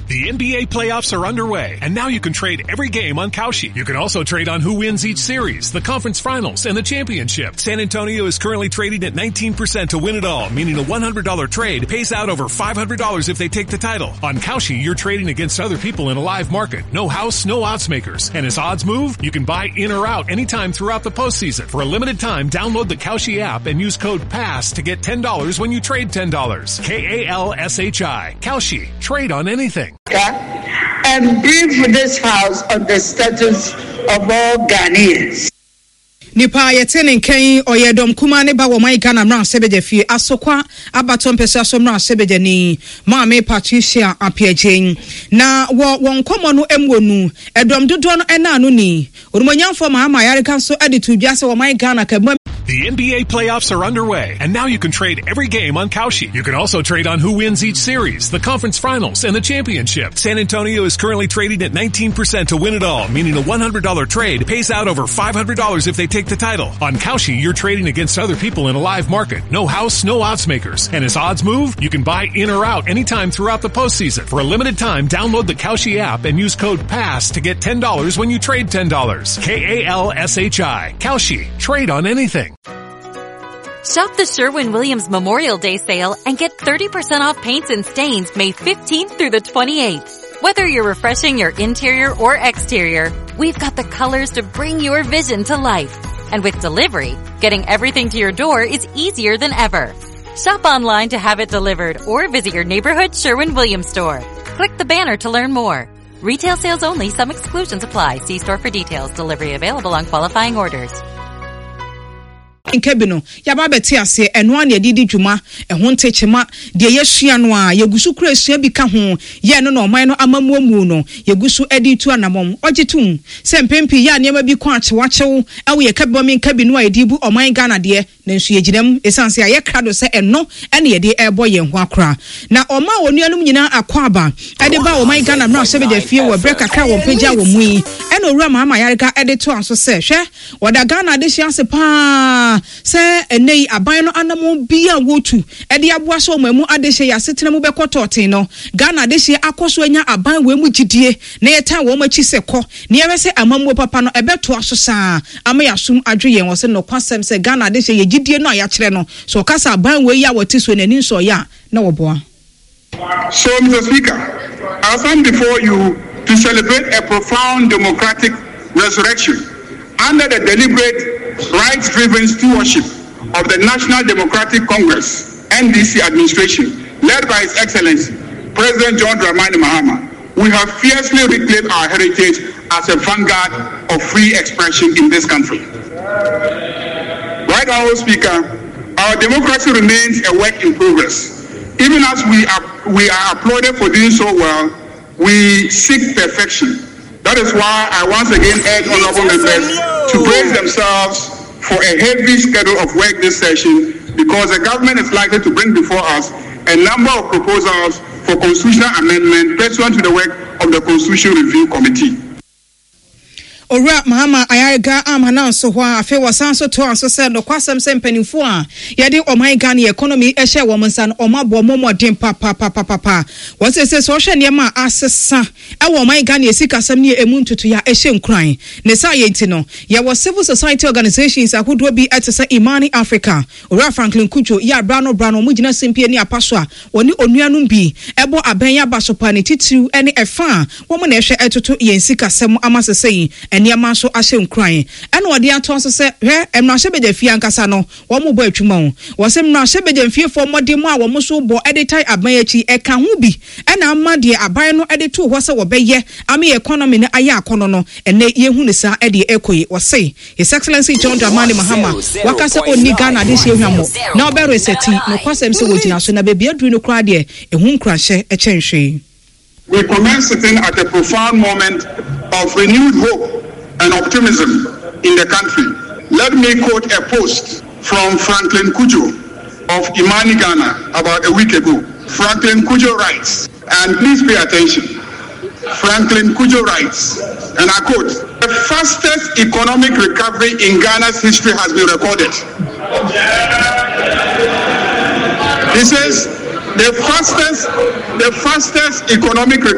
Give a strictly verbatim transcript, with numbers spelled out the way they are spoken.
The N B A playoffs are underway, and now you can trade every game on Kalshi. You can also trade on who wins each series, the conference finals, and the championship. San Antonio is currently trading at nineteen percent to win it all, meaning a one hundred dollars trade pays out over five hundred dollars if they take the title. On Kalshi, you're trading against other people in a live market. No house, no odds makers. And as odds move, you can buy in or out anytime throughout the postseason. For a limited time, download the Kalshi app and use code PASS to get ten dollars when you trade ten dollars. K A L S H I. Kalshi. Trade on anything. And brief this house on the status of all Ghanaians. Nipa yetene nkan oyedom kuma ne ba wo man Ghana mra sebeje fie asokwa abaton pese asomra sebeje ni maame Patricia Apiajen na wo won komo no emwonu edom dodo no ena no ni orumonyamfo ma ama yare kan so editu dwase wo man Ghana ka. The N B A playoffs are underway, and now you can trade every game on Kalshi. You can also trade on who wins each series, the conference finals, and the championship. San Antonio is currently trading at nineteen percent to win it all, meaning a one hundred dollars trade pays out over five hundred dollars if they take the title. On Kalshi, you're trading against other people in a live market. No house, no odds makers. And as odds move, you can buy in or out anytime throughout the postseason. For a limited time, download the Kalshi app and use code PASS to get ten dollars when you trade ten dollars. K A L S H I. Kalshi. Trade on anything. Shop the Sherwin-Williams Memorial Day sale and get thirty percent off paints and stains May fifteenth through the twenty-eighth. Whether you're refreshing your interior or exterior, we've got the colors to bring your vision to life. And with delivery, getting everything to your door is easier than ever. Shop online to have it delivered or visit your neighborhood Sherwin-Williams store. Click the banner to learn more. Retail sales only. Some exclusions apply. See store for details. Delivery available on qualifying orders. Nkebino yaba beti ase eno an yedidi dwuma ehon techema de yesua no a yegusu kura esua bi ka ho ye no no man no amamuamu no yegusu edi tu anamom ogitum se mpempi ya niam bi kwa chewachew ewe ye kabom nkebino a yedibu oman Ghana de na nsu yegidam esanse aye krado se eno ene yede ebo ye ho akra na oma onuanum nyina akwaba ede ba oman Ghana mra se be de fie wo break akra wo pagya wo mu ene owura ma ama yareka ede to anso se hwe woda Ghana de hia se pa se enei aban no anamo bia wotu ede aboa so mamu adehye ya setena mu bekototen no Ghana adehye akoso anya aban we mu gidie na yeta wo machi se kɔ na yewe se amamu papa no ebeto aso saa ama yasum adweyen wo se no kwasem se Ghana adehye ye gidie no ya kire no so kasa aban we ya wote so nani so ya na wo boa. So Mister Speaker, I stand before you to celebrate a profound democratic resurrection under the deliberate, rights-driven stewardship of the National Democratic Congress, N D C administration, led by His Excellency, President John Dramani Mahama. We have fiercely reclaimed our heritage as a vanguard of free expression in this country. Right, Honourable Speaker, our democracy remains a work in progress. Even as we are, we are applauded for doing so well, we seek perfection. That is why I once again urge honorable members to brace themselves for a heavy schedule of work this session, because the government is likely to bring before us a number of proposals for constitutional amendment pursuant to the work of the Constitution Review Committee. Ora Mahama Ayarga amana so ho afi wasanso to anso se no kwasem se mpanimfo a yede oman Ghana economy ehye wo monsa no omabo momodin pa pa pa pa pa wose se so hwe ne ma asesa e wo oman Ghana esikasam ne emu ntutu ya ehye nkran ne sa yenti no ye wo civil society organizations akodo bi etese Imani Africa Ora Franklin Kujo ya brano brano mugina simpie ni apaso a woni onuanum bi ebo aban ya basopa ne titiu ene efa wo mo na ehwe etoto yensikasam amasesei niama so ahye nkran ene ode ato so se hwe emna hye beja fie ankasa no wo mo bo atwuma wo wo se emna hye beja fie fo modem a wo mo so bo editai aban achi eka ho bi ene ama de aban no editu ho se wo beye ame economy ne aya akono no ene ye hu ne sa ede ekoyi wo se His Excellency John Dramani Mahama wakase oni Ghana de hye hwamo na obe reseti no kwasem se wo gina so na be bia duru no kra de ehu nkra hye echenhwe. We commence sitting at a profound moment of renewed hope and optimism in the country. Let me quote a post from Franklin Kujo of Imani, Ghana, about a week ago. Franklin Kujo writes, and please pay attention. Franklin Kujo writes, and I quote, "The fastest economic recovery in Ghana's history has been recorded." He says, the fastest, the fastest economic recovery